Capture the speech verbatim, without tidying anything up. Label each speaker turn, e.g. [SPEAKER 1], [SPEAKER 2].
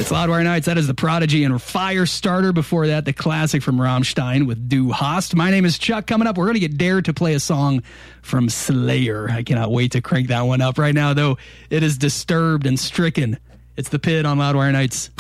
[SPEAKER 1] It's Loudwire Nights. That is The Prodigy and Firestarter. Before that, the classic from Rammstein with Du Hast. My name is Chuck. Coming up, we're going to get dared to play a song from Slayer. I cannot wait to crank that one up. Right now, though, it is Disturbed and Stricken. It's The Pit on Loudwire Nights.